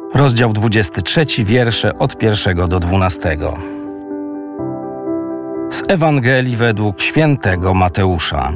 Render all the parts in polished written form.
Rozdział 23, wiersze od 1 do 12. Z Ewangelii według świętego Mateusza.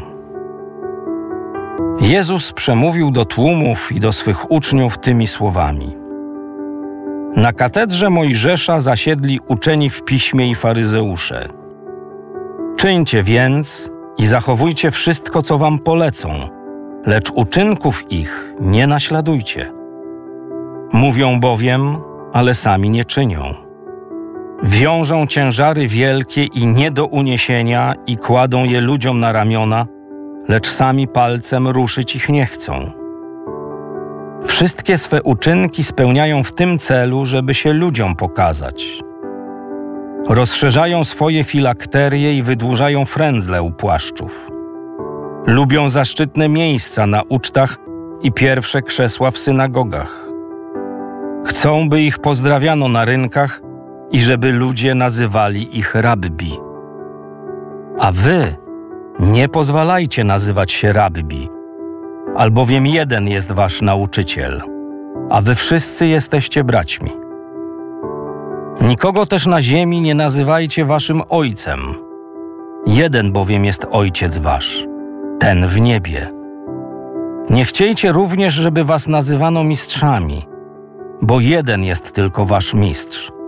Jezus przemówił do tłumów i do swych uczniów tymi słowami. Na katedrze Mojżesza zasiedli uczeni w piśmie i faryzeusze. Czyńcie więc i zachowujcie wszystko, co wam polecą, lecz uczynków ich nie naśladujcie. Mówią bowiem, ale sami nie czynią. Wiążą ciężary wielkie i nie do uniesienia i kładą je ludziom na ramiona, lecz sami palcem ruszyć ich nie chcą. Wszystkie swe uczynki spełniają w tym celu, żeby się ludziom pokazać. Rozszerzają swoje filakterie i wydłużają frędzle u płaszczów. Lubią zaszczytne miejsca na ucztach i pierwsze krzesła w synagogach. Chcą, by ich pozdrawiano na rynkach i żeby ludzie nazywali ich rabbi. A wy nie pozwalajcie nazywać się rabbi, albowiem jeden jest wasz nauczyciel, a wy wszyscy jesteście braćmi. Nikogo też na ziemi nie nazywajcie waszym ojcem. Jeden bowiem jest ojciec wasz, ten w niebie. Nie chciejcie również, żeby was nazywano mistrzami, bo jeden jest tylko wasz mistrz,